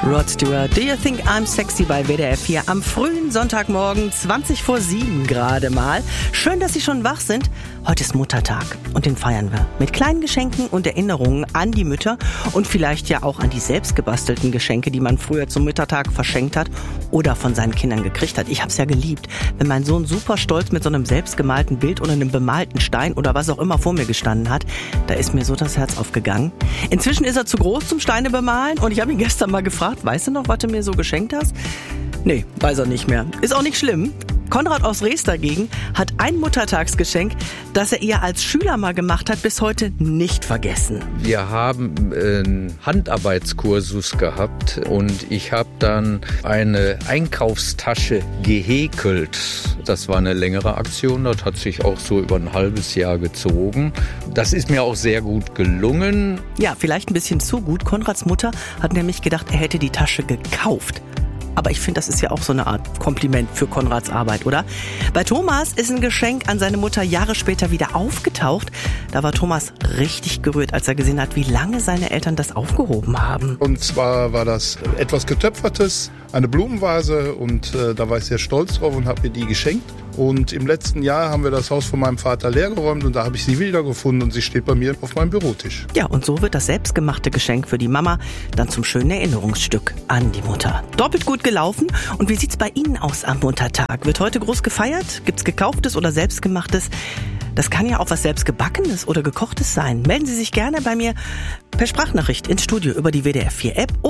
Rod Stewart, Do You Think I'm Sexy bei WDR 4 am frühen Sonntagmorgen, 7:20 gerade mal. Schön, dass Sie schon wach sind. Heute ist Muttertag und den feiern wir mit kleinen Geschenken und Erinnerungen an die Mütter und vielleicht ja auch an die selbstgebastelten Geschenke, die man früher zum Muttertag verschenkt hat oder von seinen Kindern gekriegt hat. Ich hab's ja geliebt, wenn mein Sohn super stolz mit so einem selbstgemalten Bild oder einem bemalten Stein oder was auch immer vor mir gestanden hat. Da ist mir so das Herz aufgegangen. Inzwischen ist er zu groß zum Steine bemalen und ich habe ihn gestern mal gefragt, weißt du noch, was du mir so geschenkt hast? Nee, weiß er nicht mehr. Ist auch nicht schlimm. Konrad aus Rees dagegen hat ein Muttertagsgeschenk, das er ihr als Schüler mal gemacht hat, bis heute nicht vergessen. Wir haben einen Handarbeitskursus gehabt und ich habe dann eine Einkaufstasche gehäkelt. Das war eine längere Aktion, das hat sich auch so über ein halbes Jahr gezogen. Das ist mir auch sehr gut gelungen. Ja, vielleicht ein bisschen zu gut. Konrads Mutter hat nämlich gedacht, er hätte die Tasche gekauft. Aber ich finde, das ist ja auch so eine Art Kompliment für Konrads Arbeit, oder? Bei Thomas ist ein Geschenk an seine Mutter Jahre später wieder aufgetaucht. Da war Thomas richtig gerührt, als er gesehen hat, wie lange seine Eltern das aufgehoben haben. Und zwar war das etwas Getöpfertes, eine Blumenvase und da war ich sehr stolz drauf und habe mir die geschenkt. Und im letzten Jahr haben wir das Haus von meinem Vater leergeräumt und da habe ich sie wiedergefunden und sie steht bei mir auf meinem Bürotisch. Ja, und so wird das selbstgemachte Geschenk für die Mama dann zum schönen Erinnerungsstück an die Mutter. Doppelt gut gelaufen. Und wie sieht's bei Ihnen aus am Muttertag? Wird heute groß gefeiert? Gibt's gekauftes oder selbstgemachtes? Das kann ja auch was selbstgebackenes oder gekochtes sein. Melden Sie sich gerne bei mir per Sprachnachricht ins Studio über die WDR 4 App